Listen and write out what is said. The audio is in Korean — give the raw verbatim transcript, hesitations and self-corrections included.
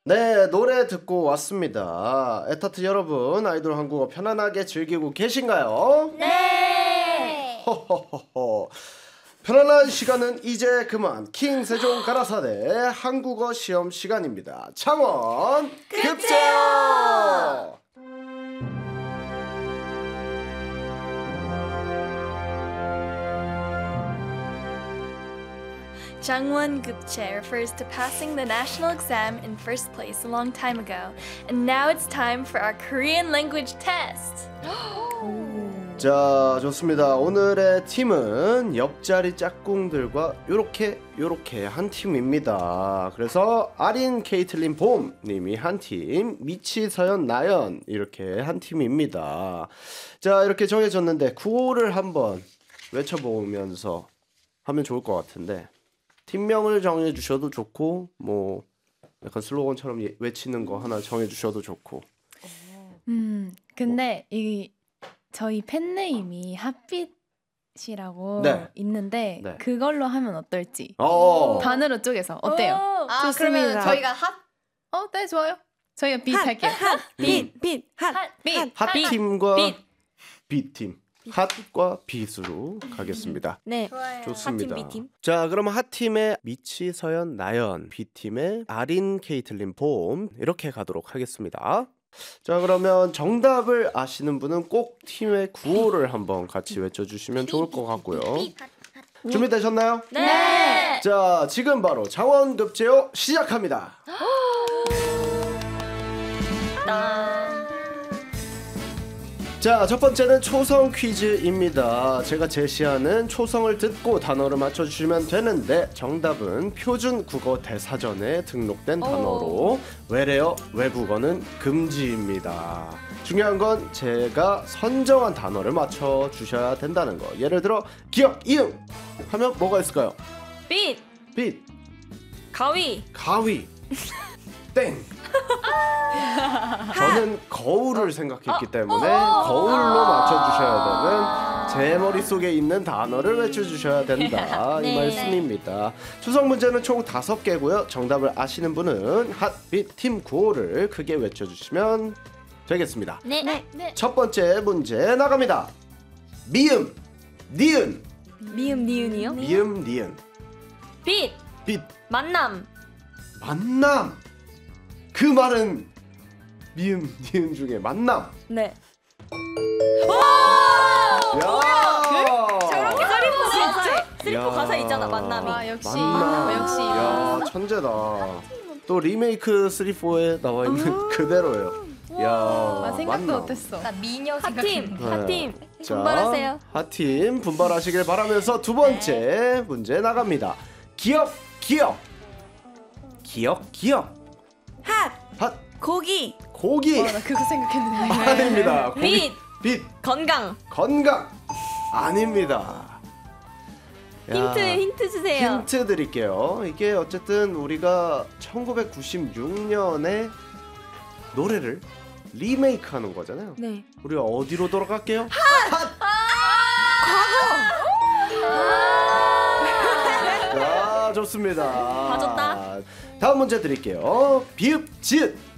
네, 노래 듣고 왔습니다. 에타트 여러분, 아이돌 한국어 편안하게 즐기고 계신가요? 네. 호호호호. 편안한 시간은 이제 그만. 킹 세종 가라사대 한국어 시험 시간입니다. 창원 급제요. Jangwon Gupche refers to passing the national exam in first place a long time ago. And now it's time for our Korean language test. 자, 좋습니다. 오늘의 팀은 옆자리 짝꿍들과 요렇게 요렇게 한 팀입니다. 그래서 아린, 케이틀린, 봄 님이 한 팀, 미치, 서연, 나연 이렇게 한 팀입니다. 자, 이렇게 정해졌는데 구호를 한번 외쳐보면서 하면 좋을 것 같은데, 팀명을 정해주셔도 좋고 뭐 약간 슬로건처럼 외치는 거 하나 정해주셔도 좋고. 음 근데 이 저희 팬네임이 핫빛이라고 네. 있는데 네. 그걸로 하면 어떨지. 어. 반으로 쪼개서 어때요? 아, 좋습니다. 그러면 저희가 핫, 어, 네 좋아요. 저희가 빛 할게요. 빛, 빛, 핫, 빛, 핫팀과 빛. B팀. 핫과 빛으로 가겠습니다. 네. 좋아요. 좋습니다. 핫팀, B팀. 자, 그러면 핫팀의 미치, 서연, 나연, B팀의 아린, 케이틀린, 봄 이렇게 가도록 하겠습니다. 자, 그러면 정답을 아시는 분은 꼭 팀의 구호를 한번 같이 외쳐주시면 좋을 것 같고요. 준비되셨나요? 네. 자, 지금 바로 장원급제요 시작합니다. 자, 첫 번째는 초성 퀴즈입니다. 제가 제시하는 초성을 듣고 단어를 맞춰주시면 되는데, 정답은 표준 국어 대사전에 등록된 단어로 외래어, 외국어는 금지입니다. 중요한 건 제가 선정한 단어를 맞춰주셔야 된다는 거. 예를 들어 기역, 이응 하면 뭐가 있을까요? 빛, 빛, 가위, 가위, 땡. 저는 거울을 생각했기 때문에 거울로 맞춰주셔야 되는, 제 머릿속에 있는 단어를 외쳐주셔야 된다, 이 말씀입니다. 추석 문제는 총 다섯 개고요. 정답을 아시는 분은 핫빛 팀 구호를 크게 외쳐주시면 되겠습니다. 네. 네. 첫 번째 문제 나갑니다. 미음, 니은. 미음, 니은이요? 미음, 니은. 빛, 빛, 만남, 만남. 그 말은 미음, 니은 중에 만남. 네. 야! 저렇게 슬리퍼 가사, 야. 슬리퍼 가사 있잖아, 만남이. 아, 역시 만남. 역시 야, 천재다. 또 리메이크 쓰리, 포에 나와 있는 그대로예요. 야, 아, 생각도 만남. 못했어. 나 미녀 핫팀, 네. 핫팀. 자, 분발하세요. 핫팀 분발하시길 바라면서 두 번째 문제 나갑니다. 기억, 기억. 기억, 기억. 핫, 핫, 고기, 고기. 어, 나 그거 생각했는데. 아닙니다. 고기, 빛, 빛. 건강. 건강. 아닙니다. 야, 힌트, 힌트 주세요. 힌트 드릴게요. 이게 어쨌든 우리가 천구백구십육 년에 노래를 리메이크하는 거잖아요. 네. 우리가 어디로 돌아갈게요? 아, 좋습니다. 맞았다. 다음 문제 드릴게요. 비읍, 지읒.